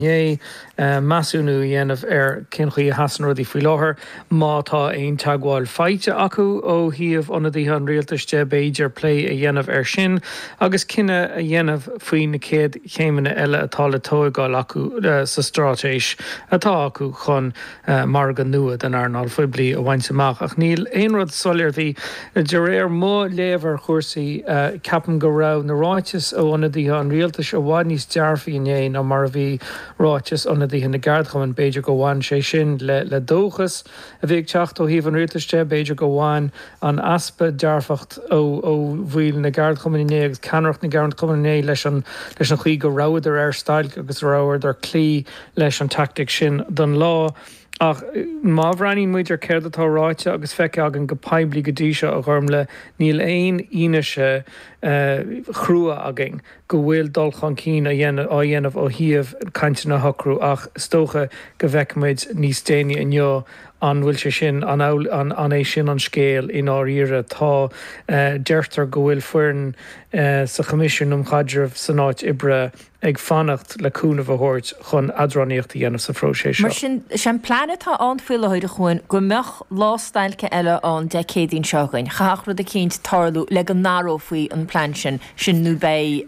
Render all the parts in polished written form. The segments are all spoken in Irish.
Né masúnú dhéanamh cinchaí hasan rudí faoi láthair mátá aon teagháil feite acu ó thaobh ionadaí an rialtaiste Beiidir play a dhéanamh sin agus cinenne a dhéanamh faoin na céad chéimeanna eile atá le tógáil acu sa strátéis atá acu chun mar gan nua den airnáil foioi bliain a bhaint amach ach níl aon rud soilir bhí de réir mó léamhar chuirsaí ceapan go raibh na ráitis ó ionadaí an rialtas ó bhaid níos dearfaí inné ná mar bhí ráitis ionadaí na gardchaman Beiidir go bhhain sé sin le dóchas a bhíh teacht ó híomh an rialtaiste Beiidir go bhhain an aspa dearfacht ó bhfuil na gardchaman inné agus ceannacht na gardchaman inné leis an chuí go ráidir stailc agus ráir ar clí leis an tactic sin don lá. Ach má bhraín muidir céir atá ráite agus feice agan go peblií go dtí seo a gharm le níl aon ionise chrua agin go bhfuil dulchan cín a dhéanamh ó thaobh cainte na hocrú ach stócha go bhheicimiid níos déine inneo an bhfuil sé sin an é sin an scéal in áíre tá deirtar go bhfuil fuirin sa comisiún chaidirmh san áit ibre ag fannacht leúna bhthairt chun adraníocht dhéanamh sa phróséis. Mar sin planetá anfuilid a chuin go meach lástailce eile an decédín seogain. Chaach rud a cinint tarlú le an náró faoi an plan sin nó bé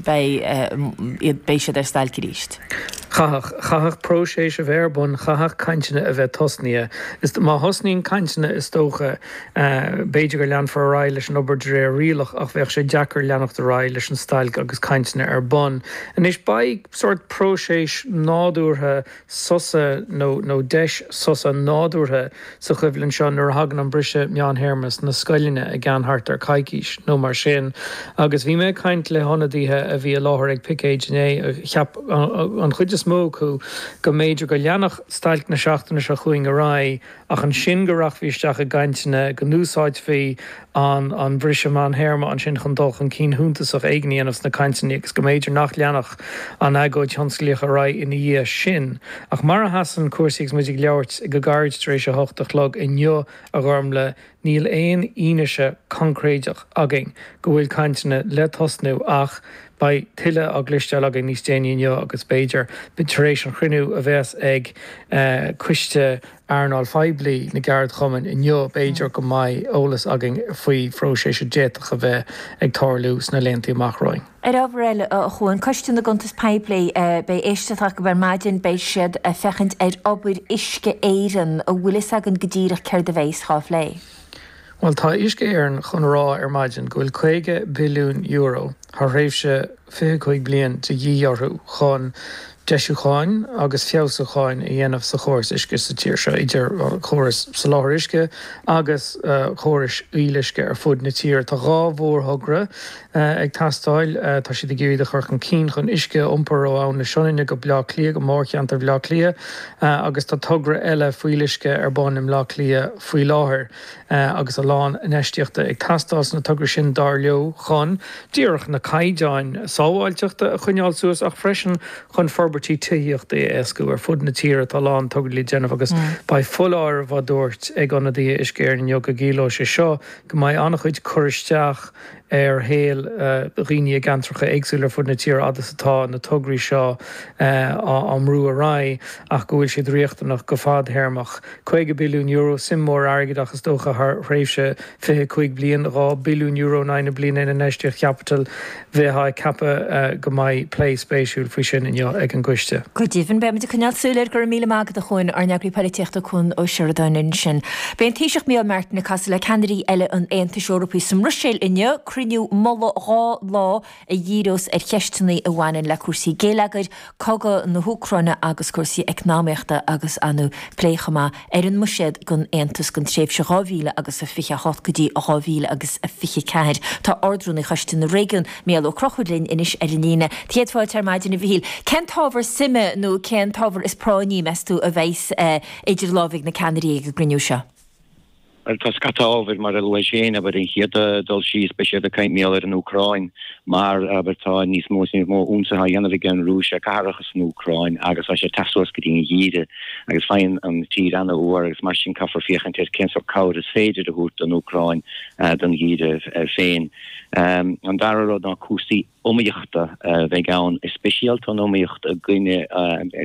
sé ar stailce ríist. Chaach próséis a bhérbun chaach caintena a bheith tosnia. Is má hosníon caintena is tócha Beiidir go lean for rá leis an obair ré rialach ach bheith sé deacar leannacht rá leis an stailc agus caintena ar bun. And is by sort próséis nádúrtha sosa nó deis sosa nádúrtha sa chuibhlann seo nuair hagan an brise meán Hermas na scoiline a gceanthart ar caiiciis nó mar sin. Agus bhí mé caint le honadíthe a bhí a láthair ag picéidirné cheap an chuid is mó chu go méidir go leannach stailc na seachtainna se chuing go rá ach an sin go rachbhíisteach a gaiintena go núsáid fhí an brise meán Herma an sin chun dulchan cín húntasach éagníanamh na caintení agus go méidir nach leannach an agóid thionsclaíoch a rá ina dhé sin. Ach mar a hasan cuasaigh muidig leabhart go gairid éis a hochtachlog inneo a gharm le níl aon ionise concréideach agin go bhfuil caintena le tosnú ach ba tuile a glisteil agin níos déine inneo agus Beiidir bitaréis an chruinú a bheits ag cuiste airnáil feibli na gard chuman inneo Beiidir go maiid ólas agin faoi phróséis déach a bheith ag tarlús na léontaí amachráin. Ar ábhar eile a chuin coiste na guntas peibli bei éisteach go bar maidin bei siad a fechint ar obair isce éireann a bhuilis agin go dtíreach ceir de bhééis cháf lé. Well tá isce éireann chun rá ar maidin go bhfuil 2 billiún euro th réimhse 25 bliain de dhíorthú chun deisiúcháin agus fiosúcháin a dhéanamh sa chóras isce sa tíir seo idir chóras sa láthir isce agus chóras uilisce ar fud na tír tá gá mhór thugra ag tastáil tá si de géad a churchan cín chun isce iompar ó ann na seoine go blá clia go mórcheant ar blá clia agus tá tugra eile fuilisce ar bánim lá clia faoi láthair agus a lán neisteachta ag tastáil na tugra sin dar leo chun díoch na caiideáin sábháilteachta a chuineáil suas ach freisin chun forbartí tuíocht é escu ar fud na tír tá lán tugalí déanamh agus ba fullár bh dúirt ag anadí is céirn go gíló sé seo go mbeidh annach chuid choristeach ar héal riine gantracha éagsúlar fud na tír adas atá na tugraí seo amrú a rá ach go bhfuil siad riochtanach go fad Hermach 2 billiún euro sim mór airgeach is dócha réimhse 25 bliain 2 billiún euro 9 bliain ina neisteach capital bheitha cappa go mbeidh play spéisiúil faoi sin inneo ag an gcuiste. Go dtíhann be de chunealsúlir gur míle mágad a chuin ar neagraí políteachta chun ó Searadain sin. B'éon tíiseach mío Martin na casa le canirí eile an Aontais Eorpaí som Rusil inneo criniú molla rá lá a dhíros ar cheistanaí a bhhain le cuasaí géalagaid coga na húcráine agus cuasaí economiachta agus anú pléchama ar an muisiad gon Aontas gon tréimh se 2,000 agus a 28 go dtí 2,000 agus a 24. Tá ordrúna chuiste na réigiún méall ó crochudlinn inis ar líine. Tiadfáil tar maidin na bhíl. Ken tábhar sime nó cén tábhar is práiní meú a bheits idir lámhaigh na canirí go griniú seo? tas Kataver mar Luisiana aber in hierde dol si spesie de kaint meler in Ukraine maar tá nís mó unse ha jenne gen Russia karachas in Ukraine agus as tasos gedien jide agus fein an tí an oor agus mar sin kaffer fichen ken so ka is féidir de hoed an Ukraine dan jide féin an daar na kosi omjochte we gaan speciaal tan omjocht a gunne